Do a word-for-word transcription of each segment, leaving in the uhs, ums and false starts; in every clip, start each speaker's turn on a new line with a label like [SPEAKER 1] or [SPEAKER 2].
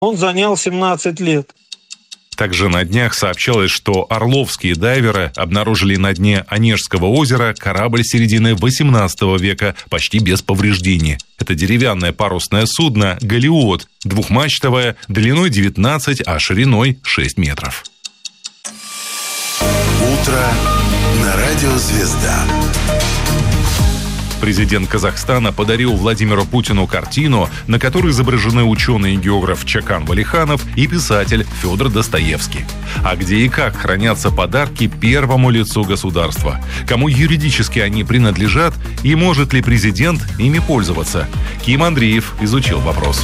[SPEAKER 1] Он занял семнадцать лет.
[SPEAKER 2] Также на днях сообщалось, что орловские дайверы обнаружили на дне Онежского озера корабль середины восемнадцатого века почти без повреждений. Это деревянное парусное судно «Галиот», двухмачтовое, длиной девятнадцать, а шириной шесть метров.
[SPEAKER 3] Утро на радио «Звезда».
[SPEAKER 2] Президент Казахстана подарил Владимиру Путину картину, на которой изображены ученый и географ Чакан Валиханов и писатель Федор Достоевский. А где и как хранятся подарки первому лицу государства? Кому юридически они принадлежат и может ли президент ими пользоваться? Ким Андреев изучил вопрос.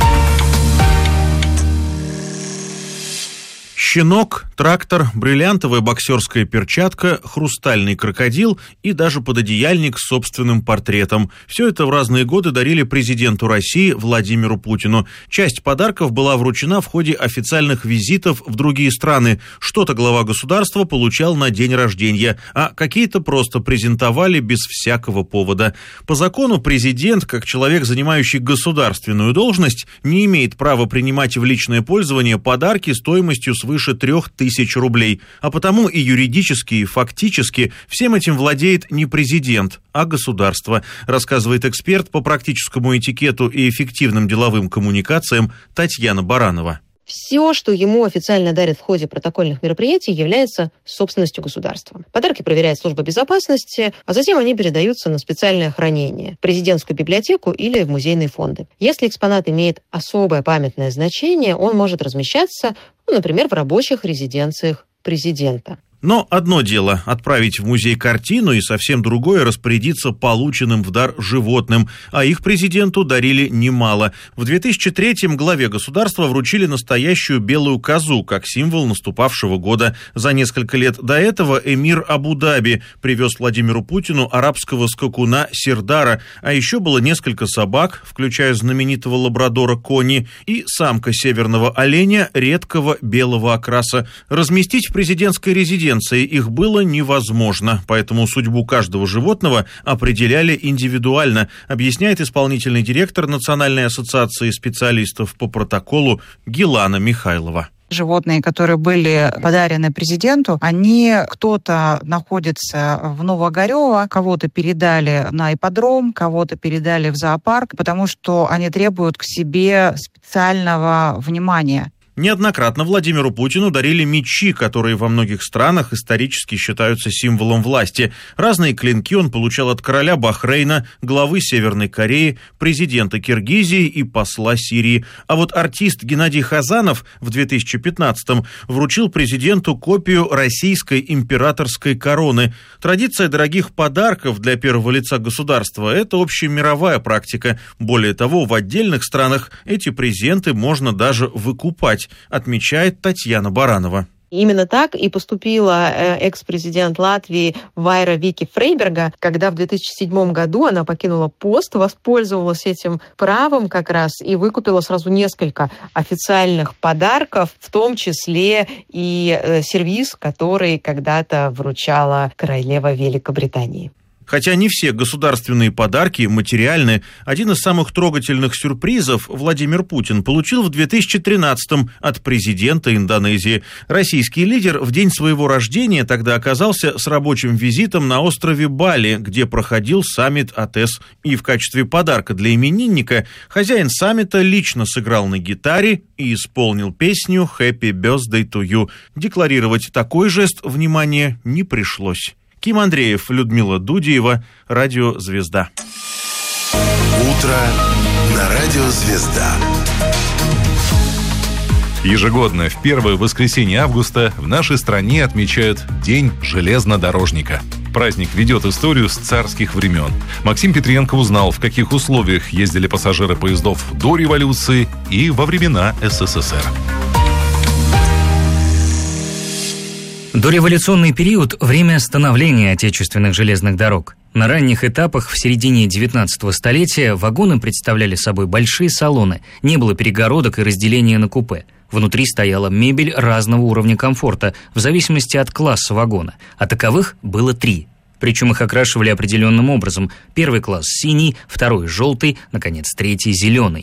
[SPEAKER 4] Щенок, трактор, бриллиантовая боксерская перчатка, хрустальный крокодил и даже пододеяльник с собственным портретом. Все это в разные годы дарили президенту России Владимиру Путину. Часть подарков была вручена в ходе официальных визитов в другие страны. Что-то глава государства получал на день рождения, а какие-то просто презентовали без всякого повода. По закону президент, как человек, занимающий государственную должность, не имеет права принимать в личное пользование подарки стоимостью свыше трех тысяч рублей, а потому и юридически, и фактически всем этим владеет не президент, а государство, рассказывает эксперт по практическому этикету и эффективным деловым коммуникациям Татьяна Баранова.
[SPEAKER 5] Все, что ему официально дарят в ходе протокольных мероприятий, является собственностью государства. Подарки проверяет служба безопасности, а затем они передаются на специальное хранение, в президентскую библиотеку или в музейные фонды. Если экспонат имеет особое памятное значение, он может размещаться, ну, например, в рабочих резиденциях президента.
[SPEAKER 4] Но одно дело отправить в музей картину и совсем другое распорядиться полученным в дар животным, а их президенту дарили немало. В две тысячи третьем главе государства вручили настоящую белую козу как символ наступавшего года. За несколько лет до этого эмир Абу-Даби привез Владимиру Путину арабского скакуна Сердара, а еще было несколько собак, включая знаменитого лабрадора Кони, и самка северного оленя редкого белого окраса. Разместить в президентской резиденции их было невозможно, поэтому судьбу каждого животного определяли индивидуально, объясняет исполнительный директор Национальной ассоциации специалистов по протоколу Гилана Михайлова.
[SPEAKER 6] Животные, которые были подарены президенту, они, кто-то находится в Новоогарево, кого-то передали на ипподром, кого-то передали в зоопарк, потому что они требуют к себе специального внимания.
[SPEAKER 4] Неоднократно Владимиру Путину дарили мечи, которые во многих странах исторически считаются символом власти. Разные клинки он получал от короля Бахрейна, главы Северной Кореи, президента Киргизии и посла Сирии. А вот артист Геннадий Хазанов в две тысячи пятнадцатом вручил президенту копию российской императорской короны. Традиция дорогих подарков для первого лица государства – это общемировая практика. Более того, в отдельных странах эти презенты можно даже выкупать, отмечает Татьяна Баранова.
[SPEAKER 5] Именно так и поступила экс-президент Латвии Вайра Вики Фрейберга, когда в две тысячи седьмом году она покинула пост, воспользовалась этим правом как раз и выкупила сразу несколько официальных подарков, в том числе и сервиз, который когда-то вручала королева Великобритании.
[SPEAKER 4] Хотя не все государственные подарки материальны, один из самых трогательных сюрпризов Владимир Путин получил в две тысячи тринадцатом от президента Индонезии. Российский лидер в день своего рождения тогда оказался с рабочим визитом на острове Бали, где проходил саммит АТЭС. И в качестве подарка для именинника хозяин саммита лично сыграл на гитаре и исполнил песню «Happy Birthday to you». Декларировать такой жест внимания не пришлось. Ким Андреев, Людмила Дудеева, Радио «Звезда».
[SPEAKER 3] Утро на Радио «Звезда».
[SPEAKER 2] Ежегодно в первое воскресенье августа в нашей стране отмечают День железнодорожника. Праздник ведет историю с царских времен. Максим Петренко узнал, в каких условиях ездили пассажиры поездов до революции и во времена СССР.
[SPEAKER 7] Дореволюционный период – время становления отечественных железных дорог. На ранних этапах в середине девятнадцатого столетия вагоны представляли собой большие салоны, не было перегородок и разделения на купе. Внутри стояла мебель разного уровня комфорта, в зависимости от класса вагона, а таковых было три. Причем их окрашивали определенным образом. Первый класс – синий, второй – желтый, наконец, третий – зеленый.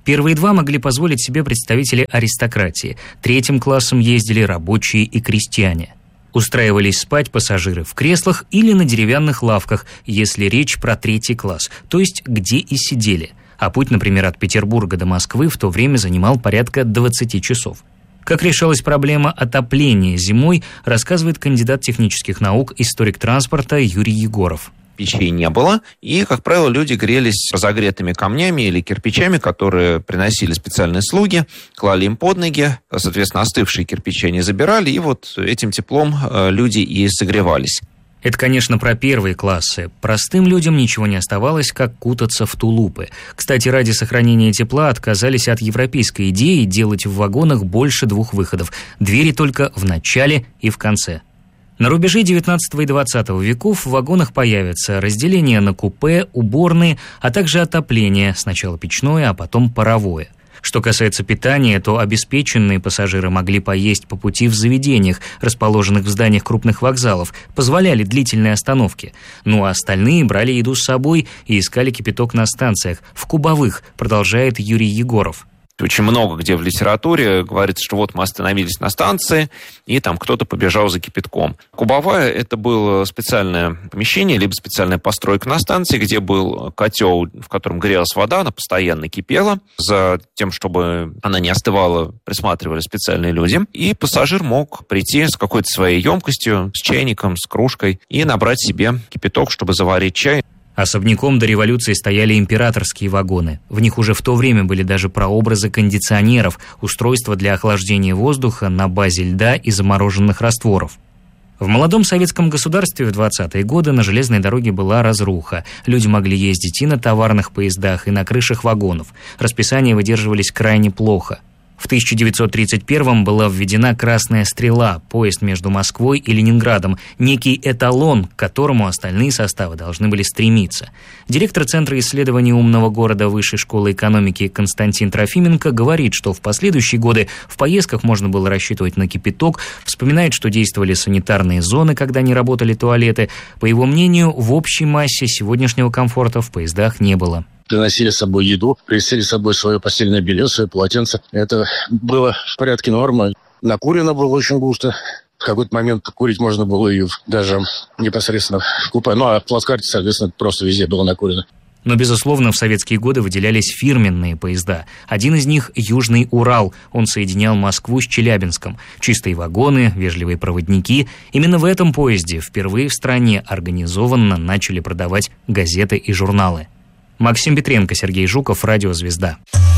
[SPEAKER 7] Первые два могли позволить себе представители аристократии. Третьим классом ездили рабочие и крестьяне. Устраивались спать пассажиры в креслах или на деревянных лавках, если речь про третий класс, то есть где и сидели. А путь, например, от Петербурга до Москвы в то время занимал порядка двадцати часов. Как решалась проблема отопления зимой, рассказывает кандидат технических наук, историк транспорта Юрий Егоров.
[SPEAKER 8] Печей не было, и, как правило, люди грелись разогретыми камнями или кирпичами, которые приносили специальные слуги, клали им под ноги, соответственно, остывшие кирпичи они забирали, и вот этим теплом люди и согревались.
[SPEAKER 7] Это, конечно, про первые классы. Простым людям ничего не оставалось, как кутаться в тулупы. Кстати, ради сохранения тепла отказались от европейской идеи делать в вагонах больше двух выходов. Двери только в начале и в конце. На рубеже девятнадцатого и двадцатого веков в вагонах появятся разделение на купе, уборные, а также отопление, сначала печное, а потом паровое. Что касается питания, то обеспеченные пассажиры могли поесть по пути в заведениях, расположенных в зданиях крупных вокзалов, позволяли длительные остановки. Ну а остальные брали еду с собой и искали кипяток на станциях, в кубовых, продолжает Юрий Егоров.
[SPEAKER 8] Очень много где в литературе говорится, что вот мы остановились на станции, и там кто-то побежал за кипятком. Кубовая – это было специальное помещение, либо специальная постройка на станции, где был котел, в котором грелась вода, она постоянно кипела. За тем, чтобы она не остывала, присматривали специальные люди. И пассажир мог прийти с какой-то своей емкостью, с чайником, с кружкой и набрать себе кипяток, чтобы заварить чай.
[SPEAKER 7] Особняком до революции стояли императорские вагоны. В них уже в то время были даже прообразы кондиционеров, устройства для охлаждения воздуха на базе льда и замороженных растворов. В молодом советском государстве в двадцатые годы на железной дороге была разруха. Люди могли ездить и на товарных поездах, и на крышах вагонов. Расписания выдерживались крайне плохо. В тысяча девятьсот тридцать первом была введена «Красная стрела», поезд между Москвой и Ленинградом, некий эталон, к которому остальные составы должны были стремиться. Директор Центра исследований умного города Высшей школы экономики Константин Трофименко говорит, что в последующие годы в поездках можно было рассчитывать на кипяток, вспоминает, что действовали санитарные зоны, когда не работали туалеты. По его мнению, в общей массе сегодняшнего комфорта в поездах не было.
[SPEAKER 9] Приносили с собой еду, приносили с собой свое постельное белье, свое полотенце. Это было в порядке нормы. Накурено было очень густо. В какой-то момент курить можно было и даже непосредственно в купе. Ну, а в плацкарте, соответственно, просто везде было накурено.
[SPEAKER 7] Но, безусловно, в советские годы выделялись фирменные поезда. Один из них – «Южный Урал». Он соединял Москву с Челябинском. Чистые вагоны, вежливые проводники. Именно в этом поезде впервые в стране организованно начали продавать газеты и журналы. Максим Петренко, Сергей Жуков, Радио «Звезда».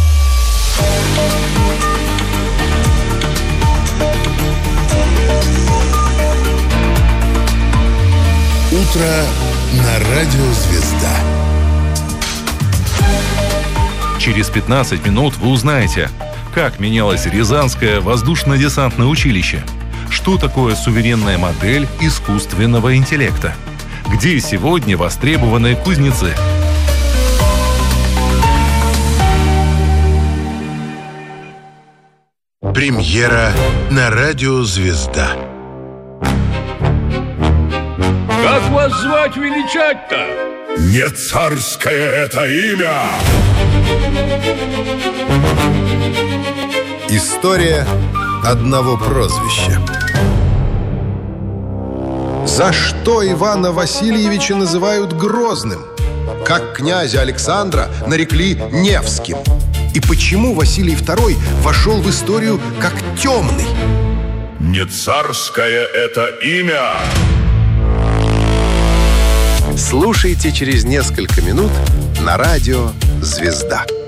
[SPEAKER 3] Утро на Радио «Звезда».
[SPEAKER 2] Через пятнадцать минут вы узнаете, как менялось Рязанское воздушно-десантное училище, что такое суверенная модель искусственного интеллекта, где сегодня востребованные кузнецы.
[SPEAKER 3] Премьера на Радио «Звезда».
[SPEAKER 10] Как вас звать величать-то?
[SPEAKER 11] Не царское это имя!
[SPEAKER 3] История одного прозвища.
[SPEAKER 12] За что Ивана Васильевича называют Грозным? Как князя Александра нарекли Невским? И почему Василий второй вошел в историю как темный?
[SPEAKER 11] Не царское это имя!
[SPEAKER 12] Слушайте через несколько минут на Радио «Звезда».